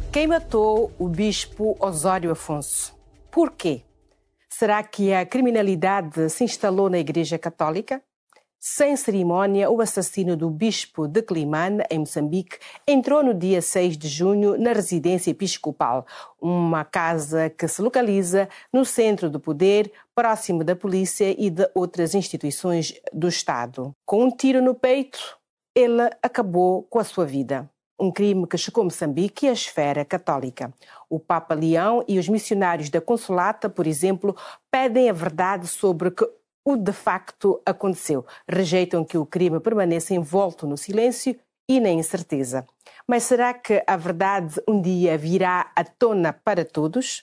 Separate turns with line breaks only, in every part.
Quem matou o bispo Osório Afonso? Por quê? Será que a criminalidade se instalou na Igreja Católica? Sem cerimónia, o assassino do bispo de Climane, em Moçambique, entrou no dia 6 de junho na residência episcopal, uma casa que se localiza no centro do poder, próximo da polícia e de outras instituições do Estado. Com um tiro no peito, ele acabou com a sua vida. Um crime que chocou Moçambique e a esfera católica. O Papa Leão e os missionários da Consolata, por exemplo, pedem a verdade sobre o que de facto aconteceu. Rejeitam que o crime permaneça envolto no silêncio e na incerteza. Mas será que a verdade um dia virá à tona para todos?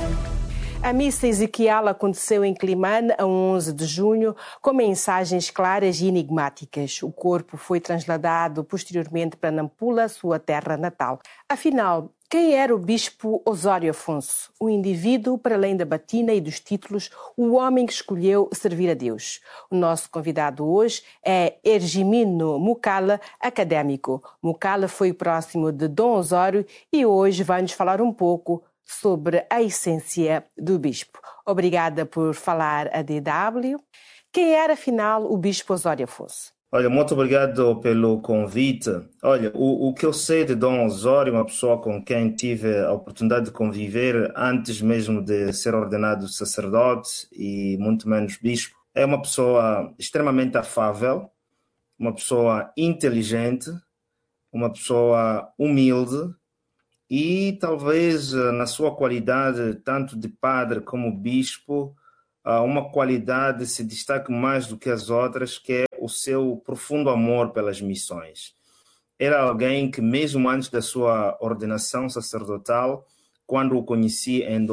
A missa Ezequiel aconteceu em Climane a 11 de junho com mensagens claras e enigmáticas. O corpo foi trasladado posteriormente para Nampula, sua terra natal. Afinal, quem era o bispo Osório Afonso? O indivíduo, para além da batina e dos títulos, o homem que escolheu servir a Deus. O nosso convidado hoje é Ergimino Mukala, académico. Mukala foi próximo de Dom Osório e hoje vai-nos falar um pouco sobre a essência do bispo. Obrigada por falar a DW. Quem era, afinal, o bispo Osório Afonso?
Olha, muito obrigado pelo convite. Olha, o que eu sei de Dom Osório, uma pessoa com quem tive a oportunidade de conviver antes mesmo de ser ordenado sacerdote e muito menos bispo, é uma pessoa extremamente afável, uma pessoa inteligente, uma pessoa humilde, e talvez na sua qualidade, tanto de padre como bispo, uma qualidade se destaque mais do que as outras, que é o seu profundo amor pelas missões. Era alguém que, mesmo antes da sua ordenação sacerdotal, quando o conheci em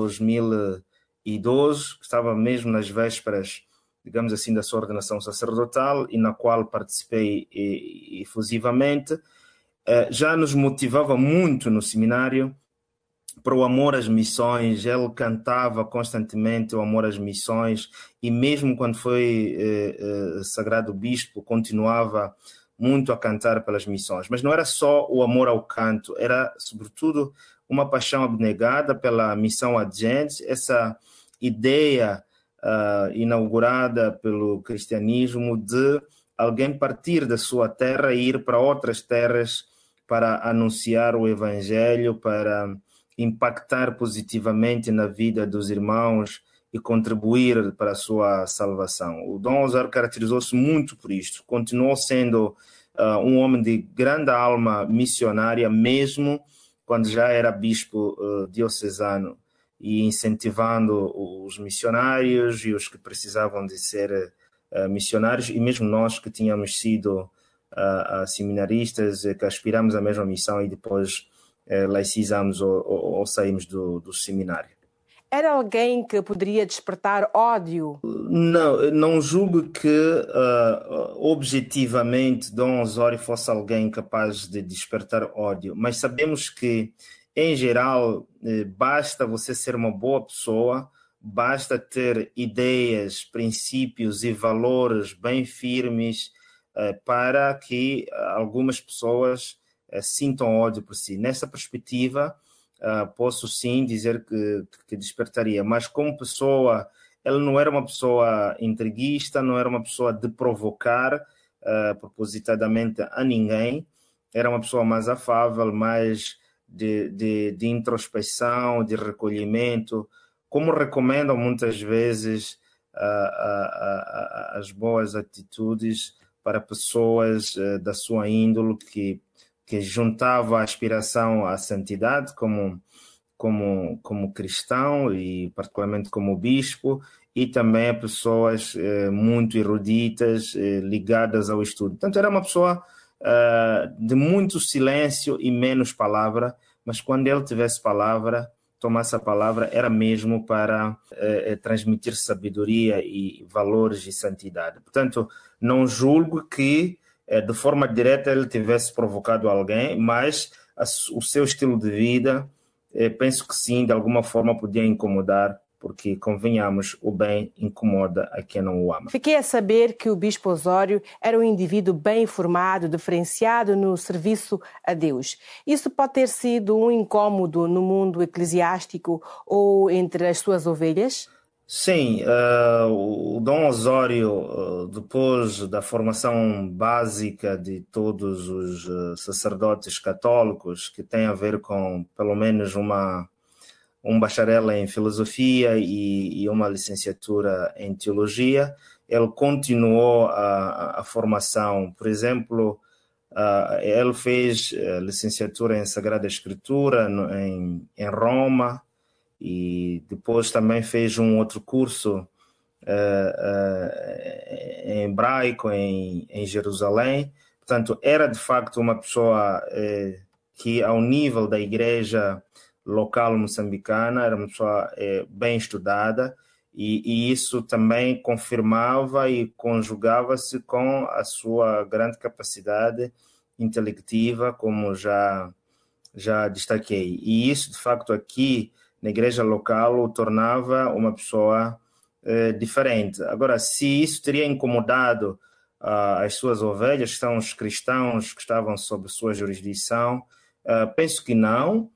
2012, estava mesmo nas vésperas, digamos assim, da sua ordenação sacerdotal, e na qual participei efusivamente, já nos motivava muito no seminário para o amor às missões. Ele cantava constantemente o amor às missões e mesmo quando foi sagrado bispo, continuava muito a cantar pelas missões. Mas não era só o amor ao canto, era sobretudo uma paixão abnegada pela missão adiante, essa ideia inaugurada pelo cristianismo de alguém partir da sua terra e ir para outras terras para anunciar o evangelho, para impactar positivamente na vida dos irmãos e contribuir para a sua salvação. O Dom Osório caracterizou-se muito por isto. Continuou sendo um homem de grande alma missionária, mesmo quando já era bispo diocesano, e incentivando os missionários e os que precisavam de ser missionários, e mesmo nós que tínhamos sido seminaristas, que aspiramos à mesma missão e depois laicizamos ou saímos do seminário.
Era alguém que poderia despertar ódio?
Não julgo que objetivamente Dom Osório fosse alguém capaz de despertar ódio, mas sabemos que, em geral, basta você ser uma boa pessoa, basta ter ideias, princípios e valores bem firmes para que algumas pessoas sintam ódio por si. Nessa perspectiva, posso sim dizer que despertaria, mas como pessoa, ele não era uma pessoa intriguista, não era uma pessoa de provocar propositadamente a ninguém, era uma pessoa mais afável, mais de introspecção, de recolhimento, como recomendam muitas vezes as boas atitudes para pessoas da sua índole que juntava a aspiração à santidade como cristão e particularmente como bispo, e também a pessoas muito eruditas, ligadas ao estudo. Portanto, era uma pessoa de muito silêncio e menos palavra, mas quando ele tivesse palavra, tomasse a palavra, era mesmo para transmitir sabedoria e valores de santidade. Portanto, não julgo que de forma direta ele tivesse provocado alguém, mas o seu estilo de vida, penso que sim, de alguma forma podia incomodar porque, convenhamos, o bem incomoda a quem não o ama.
Fiquei a saber que o Bispo Osório era um indivíduo bem informado, diferenciado no serviço a Deus. Isso pode ter sido um incômodo no mundo eclesiástico ou entre as suas ovelhas?
Sim, o Dom Osório, depois da formação básica de todos os sacerdotes católicos, que tem a ver com pelo menos um bacharel em filosofia e uma licenciatura em teologia, ele continuou a formação. Por exemplo, ele fez licenciatura em Sagrada Escritura em Roma, e depois também fez um outro curso em hebraico em Jerusalém. Portanto, era de facto uma pessoa que, ao nível da igreja local moçambicana, era uma pessoa bem estudada, e isso também confirmava e conjugava-se com a sua grande capacidade intelectiva, como já destaquei. E isso, de facto, aqui na igreja local o tornava uma pessoa diferente. Agora, se isso teria incomodado as suas ovelhas, que são os cristãos que estavam sob sua jurisdição, penso que não.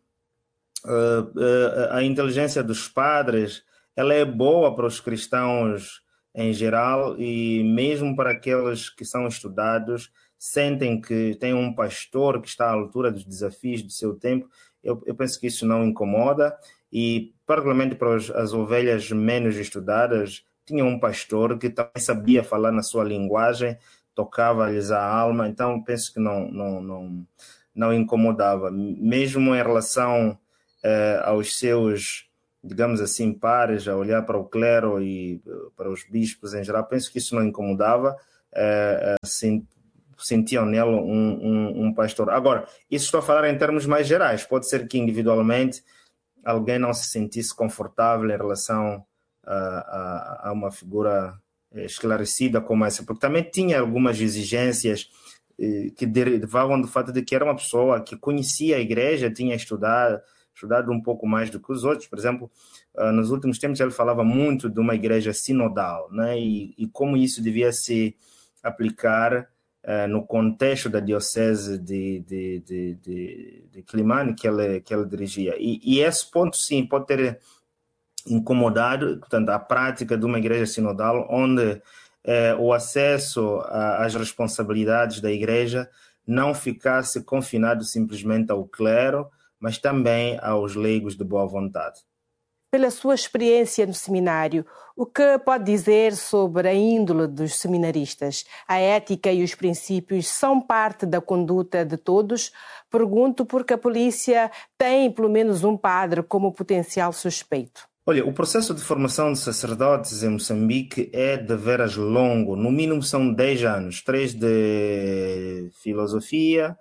A inteligência dos padres, ela é boa para os cristãos em geral, e mesmo para aqueles que são estudados, sentem que tem um pastor que está à altura dos desafios do seu tempo. Eu penso que isso não incomoda, e particularmente para as ovelhas menos estudadas, tinha um pastor que também sabia falar na sua linguagem, tocava-lhes a alma, então penso que não incomodava. Mesmo em relação aos seus, digamos assim, pares, a olhar para o clero e para os bispos em geral, penso que isso não incomodava, sentiam nele um pastor. Agora, isso estou a falar em termos mais gerais, pode ser que individualmente alguém não se sentisse confortável em relação a uma figura esclarecida como essa, porque também tinha algumas exigências que derivavam do fato de que era uma pessoa que conhecia a igreja, tinha estudado um pouco mais do que os outros. Por exemplo, nos últimos tempos ele falava muito de uma igreja sinodal, né? E como isso devia se aplicar no contexto da diocese de Climane que ele dirigia. E esse ponto, sim, pode ter incomodado, portanto, a prática de uma igreja sinodal, onde o acesso às responsabilidades da igreja não ficasse confinado simplesmente ao clero, mas também aos leigos de boa vontade.
Pela sua experiência no seminário, o que pode dizer sobre a índole dos seminaristas? A ética e os princípios são parte da conduta de todos? Pergunto porque a polícia tem pelo menos um padre como potencial suspeito.
Olha, o processo de formação de sacerdotes em Moçambique é de veras longo. No mínimo são 10 anos. 3 de filosofia,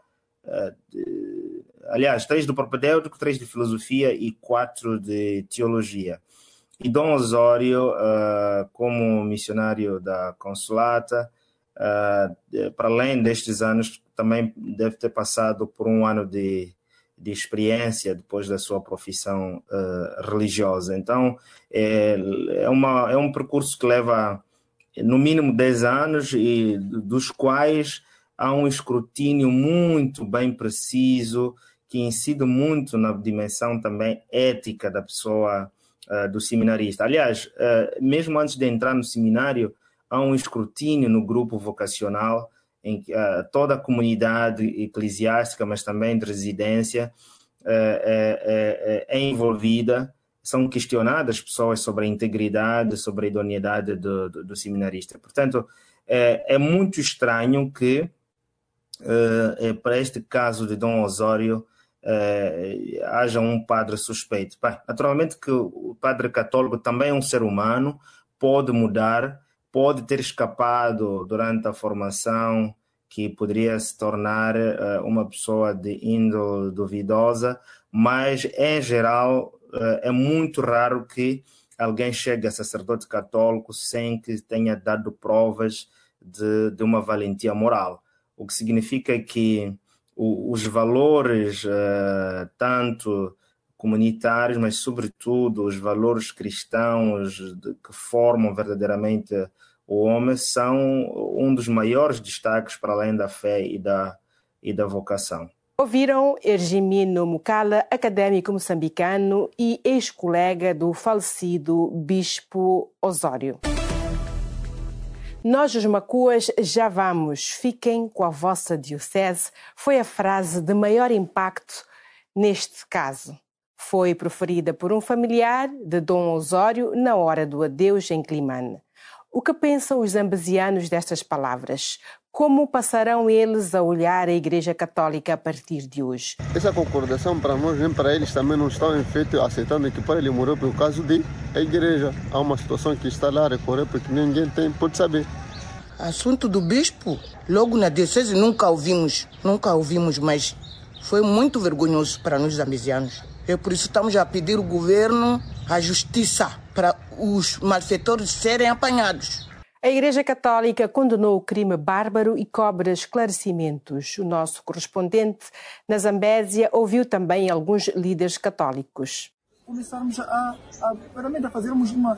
aliás, 3 do propedêutico, 3 de filosofia e 4 de teologia. E Dom Osório, como missionário da Consolata, para além destes anos, também deve ter passado por um ano de experiência depois da sua profissão religiosa. Então, é um percurso que leva no mínimo 10 anos, e dos quais há um escrutínio muito bem preciso, que incide muito na dimensão também ética da pessoa, do seminarista. Aliás, mesmo antes de entrar no seminário, há um escrutínio no grupo vocacional, em que toda a comunidade eclesiástica, mas também de residência, é envolvida. São questionadas pessoas sobre a integridade, sobre a idoneidade do seminarista. Portanto, é muito estranho que, para este caso de Dom Osório, haja um padre suspeito. Bem, naturalmente que o padre católico também é um ser humano, pode mudar, pode ter escapado durante a formação, que poderia se tornar uma pessoa de índole duvidosa, mas, em geral, é muito raro que alguém chegue a sacerdote católico sem que tenha dado provas de uma valentia moral. O que significa que os valores, tanto comunitários, mas sobretudo os valores cristãos que formam verdadeiramente o homem são um dos maiores destaques para além da fé e da vocação.
Ouviram Ergimino Mucala, académico moçambicano e ex-colega do falecido Bispo Osório. Nós, os Macuas, já vamos. Fiquem com a vossa diocese. Foi a frase de maior impacto neste caso. Foi proferida por um familiar de Dom Osório na hora do adeus em Climane. O que pensam os zambesianos destas palavras? Como passarão eles a olhar a Igreja Católica a partir de hoje?
Essa concordação para nós, nem para eles também não estão em feito, aceitando que para ele morreu por causa da Igreja. Há uma situação que está lá a recorrer porque ninguém pode saber.
Assunto do bispo, logo na diocese nunca ouvimos, mas foi muito vergonhoso para nós zambesianos. É por isso que estamos a pedir ao governo a justiça para os malfeitores serem apanhados.
A Igreja Católica condenou o crime bárbaro e cobra esclarecimentos. O nosso correspondente na Zambésia ouviu também alguns líderes católicos.
Começarmos realmente a fazermos uma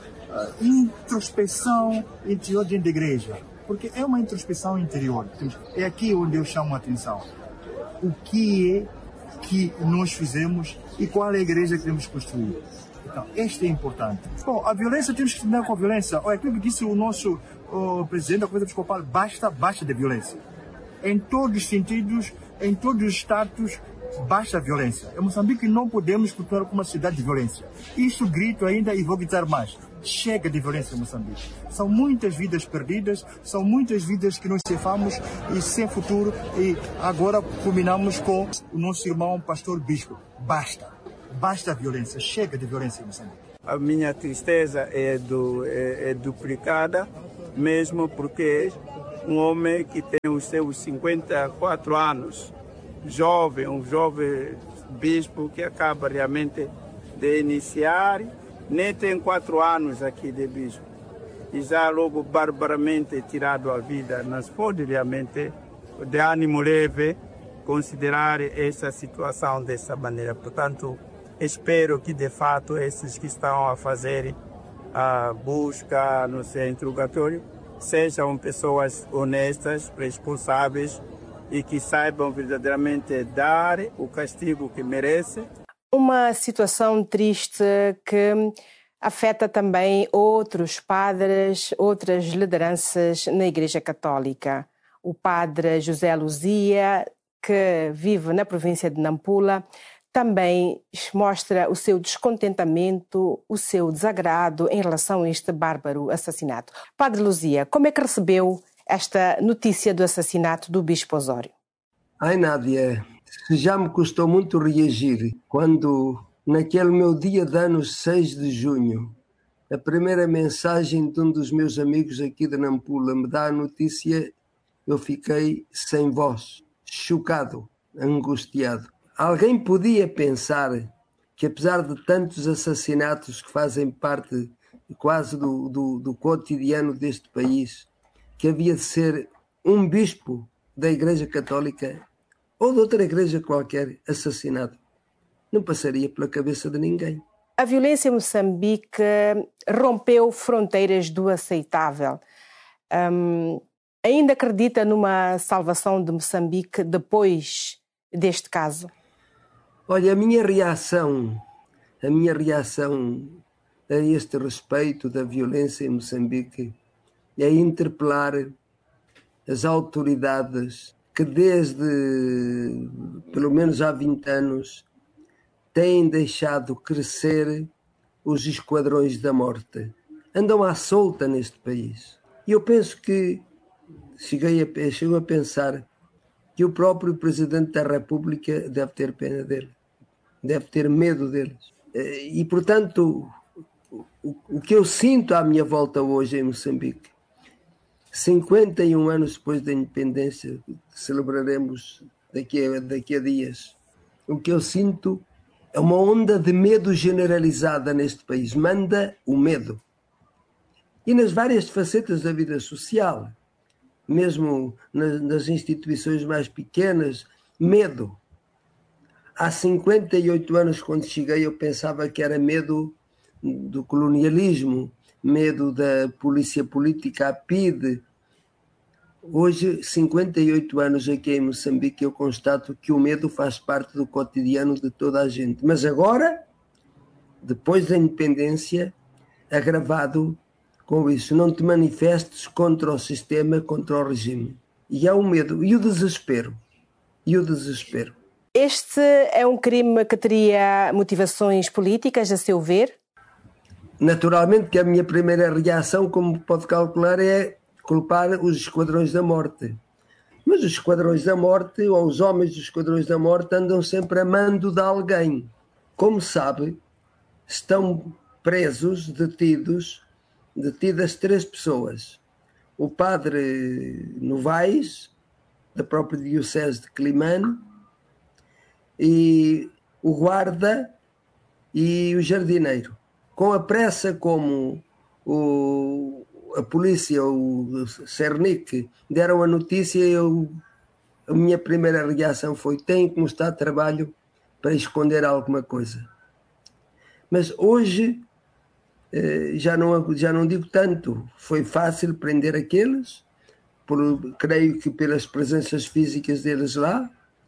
introspecção interior dentro da igreja, porque é uma introspecção interior. É aqui onde eu chamo a atenção. O que é que nós fizemos e qual é a igreja que queremos construir? Então, este é importante. Bom, a violência, temos que terminar com a violência. É aquilo que disse o nosso presidente da Conferência Episcopal, basta da violência. Em todos os sentidos, em todos os status, basta a violência. Em Moçambique não podemos continuar com uma cidade de violência. Isso grito ainda e vou gritar mais. Chega de violência em Moçambique. São muitas vidas perdidas, são muitas vidas que nós cefamos e sem futuro. E agora culminamos com o nosso irmão pastor bispo. Basta a violência, chega de violência em Moçambique.
A minha tristeza é duplicada, mesmo porque um homem que tem os seus 54 anos, um jovem bispo que acaba realmente de iniciar, nem tem 4 anos aqui de bispo, e já logo barbaramente tirado a vida, não se pode realmente, de ânimo leve, considerar essa situação dessa maneira. Portanto, espero que, de fato, esses que estão a fazer a busca no seu interrogatório sejam pessoas honestas, responsáveis e que saibam verdadeiramente dar o castigo que merece.
Uma situação triste que afeta também outros padres, outras lideranças na Igreja Católica. O padre José Luzia, que vive na província de Nampula, também mostra o seu descontentamento, o seu desagrado em relação a este bárbaro assassinato. Padre Luzia, como é que recebeu esta notícia do assassinato do Bispo Osório?
Ai, Nádia, já me custou muito reagir quando, naquele meu dia de anos 6 de junho, a primeira mensagem de um dos meus amigos aqui de Nampula me dá a notícia, eu fiquei sem voz, chocado, angustiado. Alguém podia pensar que, apesar de tantos assassinatos que fazem parte quase do cotidiano deste país, que havia de ser um bispo da Igreja Católica ou de outra igreja qualquer assassinado? Não passaria pela cabeça de ninguém.
A violência em Moçambique rompeu fronteiras do aceitável. Ainda acredita numa salvação de Moçambique depois deste caso?
Olha, a minha reação a este respeito da violência em Moçambique é interpelar as autoridades que desde pelo menos há 20 anos têm deixado crescer os esquadrões da morte. Andam à solta neste país. E eu penso que chego a pensar que o próprio Presidente da República deve ter pena dele, deve ter medo deles. E, portanto, o que eu sinto à minha volta hoje em Moçambique, 51 anos depois da independência, que celebraremos daqui a dias, o que eu sinto é uma onda de medo generalizada neste país. Manda o medo. E nas várias facetas da vida social, mesmo nas instituições mais pequenas, medo. Há 58 anos, quando cheguei, eu pensava que era medo do colonialismo, medo da polícia política, a PIDE. Hoje, 58 anos aqui em Moçambique, eu constato que o medo faz parte do cotidiano de toda a gente. Mas agora, depois da independência, agravado com isso, não te manifestes contra o sistema, contra o regime. E há o medo e o desespero.
Este é um crime que teria motivações políticas, a seu ver?
Naturalmente que a minha primeira reação, como pode calcular, é culpar os esquadrões da morte. Mas os esquadrões da morte, ou os homens dos esquadrões da morte, andam sempre a mando de alguém. Como sabe, estão presos, detidas 3 pessoas. O padre Novaes, da própria diocese de Climane, e o guarda e o jardineiro. Com a pressa como a polícia, o Cernic, deram a notícia, a minha primeira reação foi: tem que mostrar trabalho para esconder alguma coisa. Mas hoje já não digo tanto. Foi fácil prender aqueles, creio que pelas presenças físicas deles lá,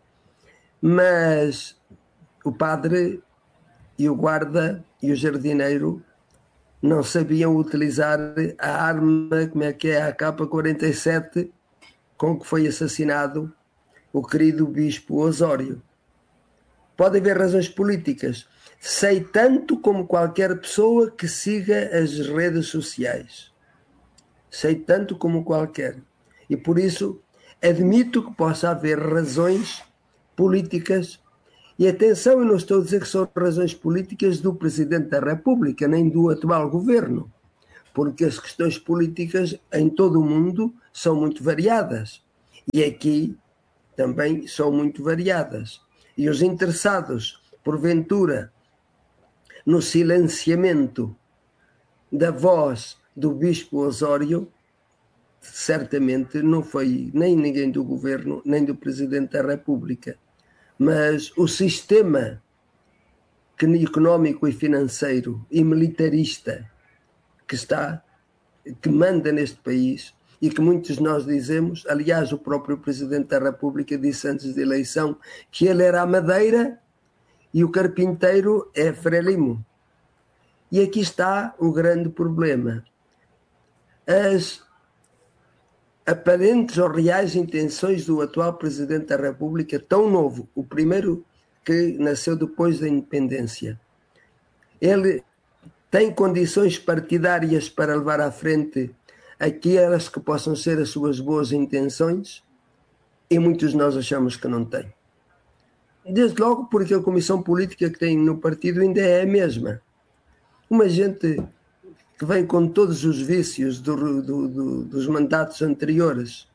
mas o padre e o guarda e o jardineiro não sabiam utilizar a arma, como é que é, a AK-47, com que foi assassinado o querido bispo Osório. Pode haver razões políticas. Sei tanto como qualquer pessoa que siga as redes sociais. Sei tanto como qualquer. E por isso admito que possa haver razões políticas. E atenção, eu não estou a dizer que são razões políticas do Presidente da República, nem do atual governo, porque as questões políticas em todo o mundo são muito variadas. E aqui também são muito variadas. E os interessados, porventura, no silenciamento da voz do Bispo Osório, certamente não foi nem ninguém do governo, nem do Presidente da República, mas o sistema económico e financeiro e militarista que manda neste país e que muitos de nós dizemos, aliás, o próprio Presidente da República disse antes da eleição que ele era a madeira e o carpinteiro é Frelimo. E aqui está o grande problema. As aparentes ou reais intenções do atual Presidente da República, tão novo, o primeiro que nasceu depois da independência. Ele tem condições partidárias para levar à frente aquelas que possam ser as suas boas intenções, e muitos de nós achamos que não tem. Desde logo porque a comissão política que tem no partido ainda é a mesma. Uma gente que vem com todos os vícios dos mandatos anteriores.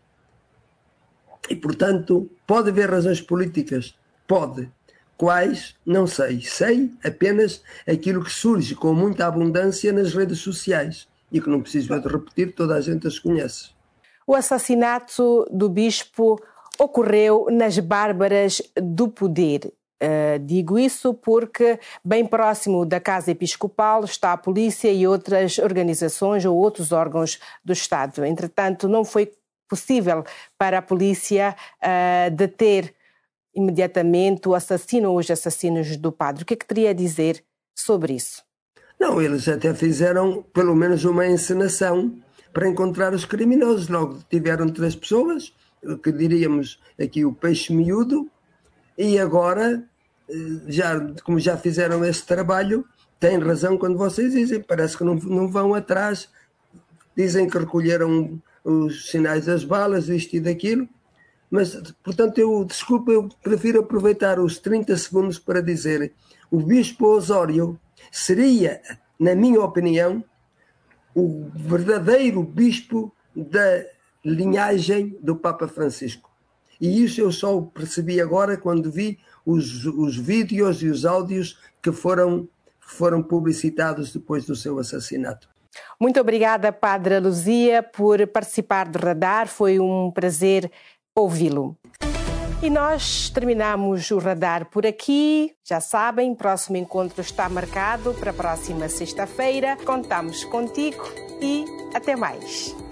E, portanto, pode haver razões políticas? Pode. Quais? Não sei. Sei apenas aquilo que surge com muita abundância nas redes sociais e que não preciso de repetir, toda a gente as conhece.
O assassinato do bispo ocorreu nas Bárbaras do Poder. Digo isso porque bem próximo da Casa Episcopal está a polícia e outras organizações ou outros órgãos do Estado. Entretanto, não foi possível para a polícia deter imediatamente o assassino ou os assassinos do padre. O que é que teria a dizer sobre isso?
Não, eles até fizeram pelo menos uma encenação para encontrar os criminosos. Logo tiveram 3 pessoas, que diríamos aqui o peixe miúdo, e agora, como já fizeram esse trabalho, têm razão quando vocês dizem, parece que não vão atrás, dizem que recolheram os sinais das balas, isto e daquilo, mas, portanto, eu prefiro aproveitar os 30 segundos para dizer: o Bispo Osório seria, na minha opinião, o verdadeiro bispo da linhagem do Papa Francisco. E isso eu só percebi agora quando vi os vídeos e os áudios que foram publicitados depois do seu assassinato.
Muito obrigada, Padre Luzia, por participar do Radar. Foi um prazer ouvi-lo. E nós terminamos o radar por aqui. Já sabem, próximo encontro está marcado para a próxima sexta-feira. Contamos contigo e até mais.